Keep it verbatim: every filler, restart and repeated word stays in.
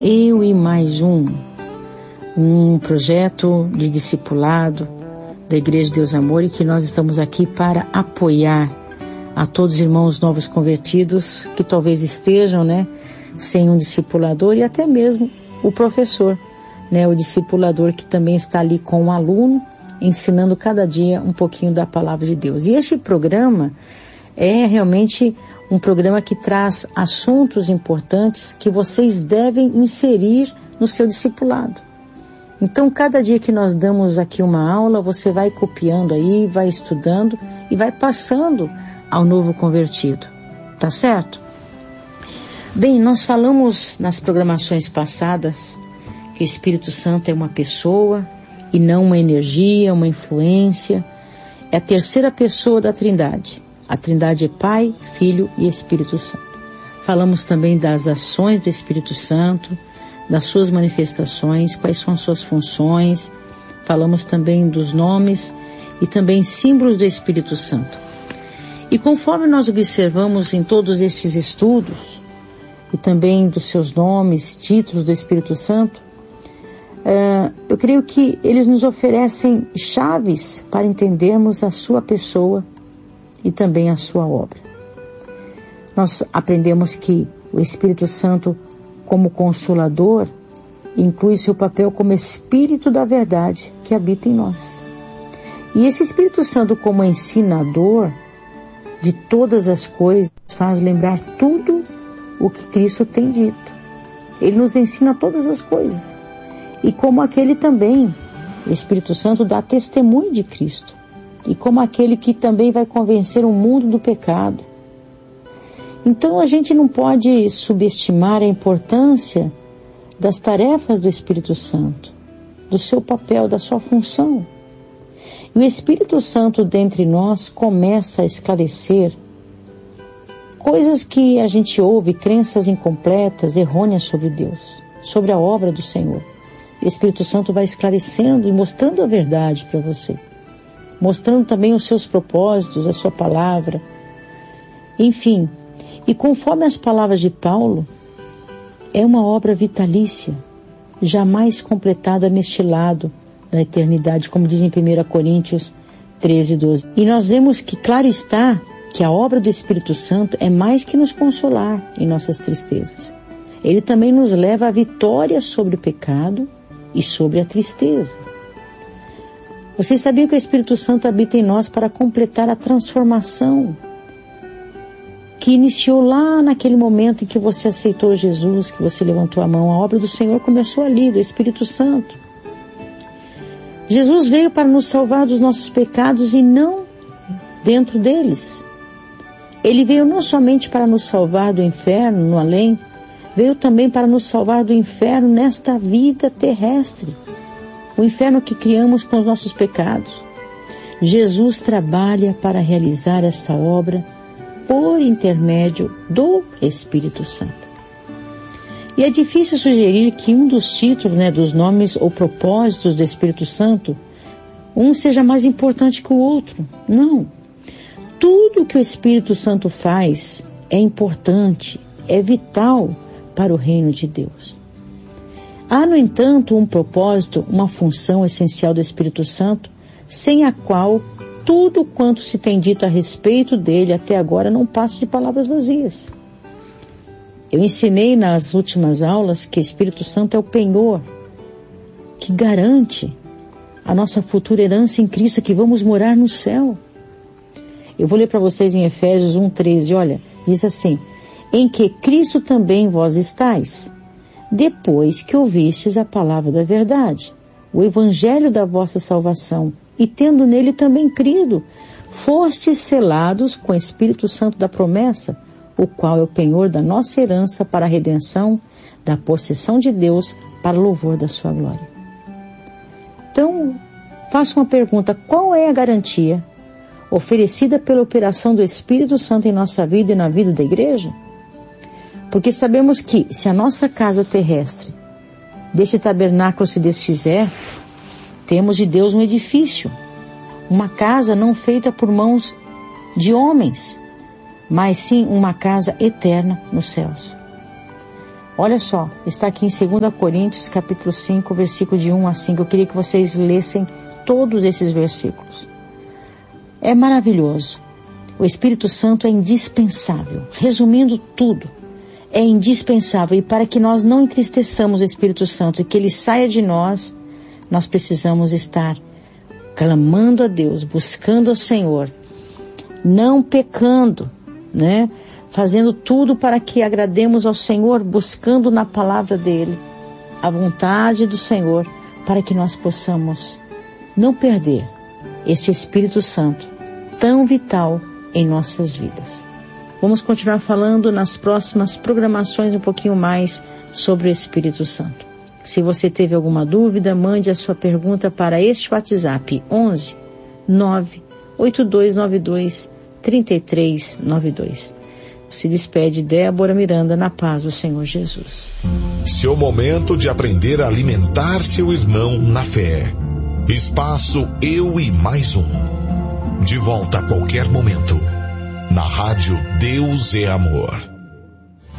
Eu e mais um, um projeto de discipulado da Igreja de Deus Amor, e que nós estamos aqui para apoiar a todos os irmãos novos convertidos que talvez estejam, né, sem um discipulador, e até mesmo o professor, né, o discipulador que também está ali com o aluno, ensinando cada dia um pouquinho da palavra de Deus. E este programa é realmente um programa que traz assuntos importantes que vocês devem inserir no seu discipulado. Então, cada dia que nós damos aqui uma aula, você vai copiando aí, vai estudando e vai passando ao novo convertido. Tá certo? Bem, nós falamos nas programações passadas que o Espírito Santo é uma pessoa e não uma energia, uma influência. É a terceira pessoa da Trindade. A Trindade é Pai, Filho e Espírito Santo. Falamos também das ações do Espírito Santo, das suas manifestações, quais são as suas funções. Falamos também dos nomes e também símbolos do Espírito Santo. E conforme nós observamos em todos estes estudos, e também dos seus nomes, títulos do Espírito Santo, uh, eu creio que eles nos oferecem chaves para entendermos a sua pessoa e também a sua obra. Nós aprendemos que o Espírito Santo, como Consolador, inclui seu papel como Espírito da verdade que habita em nós. E esse Espírito Santo, como ensinador de todas as coisas, faz lembrar tudo o que Cristo tem dito. Ele nos ensina todas as coisas. E como aquele também, o Espírito Santo dá testemunho de Cristo. E como aquele que também vai convencer o mundo do pecado. Então a gente não pode subestimar a importância das tarefas do Espírito Santo, do seu papel, da sua função. E o Espírito Santo dentre nós começa a esclarecer coisas que a gente ouve, crenças incompletas, errôneas sobre Deus, sobre a obra do Senhor. O Espírito Santo vai esclarecendo e mostrando a verdade para você. Mostrando também os seus propósitos, a sua palavra. Enfim, e conforme as palavras de Paulo, é uma obra vitalícia, jamais completada neste lado da eternidade, como diz em primeira Coríntios treze, doze. E nós vemos que, claro está, que a obra do Espírito Santo é mais que nos consolar em nossas tristezas. Ele também nos leva à vitória sobre o pecado e sobre a tristeza. Vocês sabiam que o Espírito Santo habita em nós para completar a transformação que iniciou lá naquele momento em que você aceitou Jesus, que você levantou a mão. A obra do Senhor começou ali, do Espírito Santo. Jesus veio para nos salvar dos nossos pecados e não dentro deles. Ele veio não somente para nos salvar do inferno, no além, veio também para nos salvar do inferno nesta vida terrestre. O inferno que criamos com os nossos pecados. Jesus trabalha para realizar esta obra por intermédio do Espírito Santo. E é difícil sugerir que um dos títulos, né, dos nomes ou propósitos do Espírito Santo, um seja mais importante que o outro. Não. Tudo que o Espírito Santo faz é importante, é vital para o reino de Deus. Há, no entanto, um propósito, uma função essencial do Espírito Santo, sem a qual tudo quanto se tem dito a respeito dele até agora não passa de palavras vazias. Eu ensinei nas últimas aulas que o Espírito Santo é o penhor que garante a nossa futura herança em Cristo, que vamos morar no céu. Eu vou ler para vocês em Efésios um, treze, olha, diz assim: em que Cristo também vós estáis, depois que ouvistes a palavra da verdade, o evangelho da vossa salvação, e tendo nele também crido, fostes selados com o Espírito Santo da promessa, o qual é o penhor da nossa herança para a redenção da possessão de Deus, para louvor da sua glória. Então, faço uma pergunta: qual é a garantia oferecida pela operação do Espírito Santo em nossa vida e na vida da igreja? Porque sabemos que, se a nossa casa terrestre deste tabernáculo se desfizer, temos de Deus um edifício, uma casa não feita por mãos de homens, mas sim uma casa eterna nos céus. Olha só, está aqui em dois Coríntios, capítulo cinco, versículo de um a cinco. Eu queria que vocês lessem todos esses versículos. É maravilhoso. O Espírito Santo é indispensável. Resumindo tudo, é indispensável. E para que nós não entristeçamos o Espírito Santo e que ele saia de nós, nós precisamos estar clamando a Deus, buscando ao Senhor, não pecando, né? Fazendo tudo para que agrademos ao Senhor, buscando na palavra dele a vontade do Senhor, para que nós possamos não perder esse Espírito Santo tão vital em nossas vidas. Vamos continuar falando nas próximas programações um pouquinho mais sobre o Espírito Santo. Se você teve alguma dúvida, mande a sua pergunta para este WhatsApp onze, nove, oito dois nove dois, três três nove dois. Se despede Débora Miranda, na paz do Senhor Jesus. Seu momento de aprender a alimentar seu irmão na fé. Espaço Eu e Mais Um. De volta a qualquer momento. Na rádio Deus é Amor.